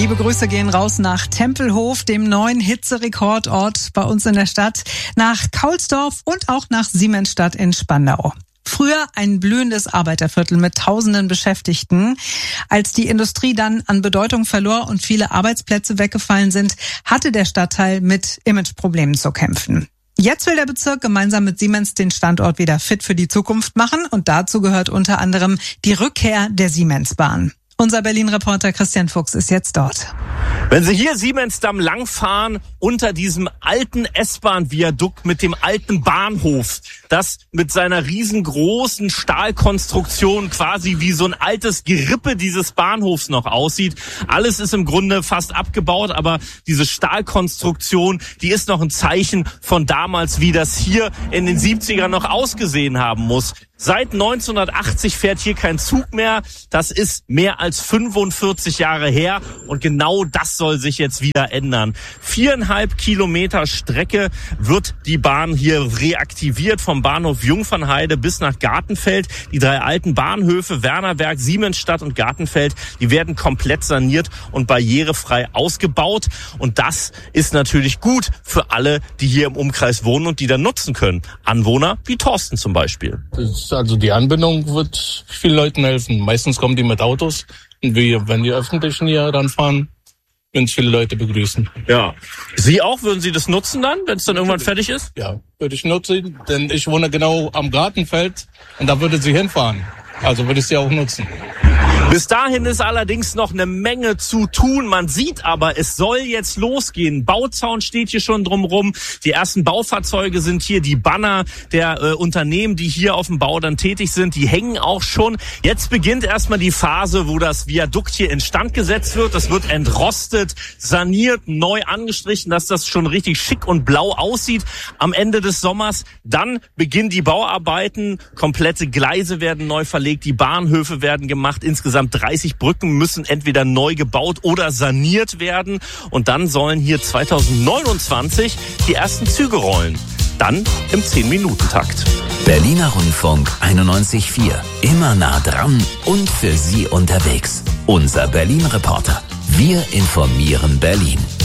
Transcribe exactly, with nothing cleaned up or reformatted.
Liebe Grüße gehen raus nach Tempelhof, dem neuen Hitzerekordort bei uns in der Stadt, nach Kaulsdorf und auch nach Siemensstadt in Spandau. Früher ein blühendes Arbeiterviertel mit tausenden Beschäftigten. Als die Industrie dann an Bedeutung verlor und viele Arbeitsplätze weggefallen sind, hatte der Stadtteil mit Imageproblemen zu kämpfen. Jetzt will der Bezirk gemeinsam mit Siemens den Standort wieder fit für die Zukunft machen und dazu gehört unter anderem die Rückkehr der Siemensbahn. Unser Berlin-Reporter Christian Fuchs ist jetzt dort. Wenn Sie hier Siemensdamm langfahren, unter diesem alten S-Bahn-Viadukt mit dem alten Bahnhof, das mit seiner riesengroßen Stahlkonstruktion quasi wie so ein altes Gerippe dieses Bahnhofs noch aussieht. Alles ist im Grunde fast abgebaut, aber diese Stahlkonstruktion, die ist noch ein Zeichen von damals, wie das hier in den siebzigern noch ausgesehen haben muss. Seit neunzehnhundertachtzig fährt hier kein Zug mehr. Das ist mehr als fünfundvierzig Jahre her und genau das soll sich jetzt wieder ändern. Viereinhalb Kilometer Strecke wird die Bahn hier reaktiviert, vom Bahnhof Jungfernheide bis nach Gartenfeld. Die drei alten Bahnhöfe Wernerberg, Siemensstadt und Gartenfeld, die werden komplett saniert und barrierefrei ausgebaut. Und das ist natürlich gut für alle, die hier im Umkreis wohnen und die dann nutzen können. Anwohner wie Thorsten zum Beispiel. Also die Anbindung wird vielen Leuten helfen. Meistens kommen die mit Autos und wir, wenn die Öffentlichen hier dann fahren, würden viele Leute begrüßen. Ja. Sie auch? Würden Sie das nutzen dann, wenn es dann irgendwann fertig ist? Ja, würde ich nutzen, denn ich wohne genau am Gartenfeld und da würde sie hinfahren. Also würde ich sie auch nutzen. Bis dahin ist allerdings noch eine Menge zu tun. Man sieht aber, es soll jetzt losgehen. Bauzaun steht hier schon drumrum. Die ersten Baufahrzeuge sind hier. Die Banner der äh, Unternehmen, die hier auf dem Bau dann tätig sind, die hängen auch schon. Jetzt beginnt erstmal die Phase, wo das Viadukt hier instand gesetzt wird. Das wird entrostet, saniert, neu angestrichen, dass das schon richtig schick und blau aussieht am Ende des Sommers. Dann beginnen die Bauarbeiten. Komplette Gleise werden neu verlegt. Die Bahnhöfe werden gemacht. Insgesamt dreißig Brücken müssen entweder neu gebaut oder saniert werden. Und dann sollen hier zweitausendneunundzwanzig die ersten Züge rollen. Dann im zehn-Minuten-Takt. Berliner Rundfunk einundneunzig Komma vier. Immer nah dran und für Sie unterwegs. Unser Berlin-Reporter. Wir informieren Berlin.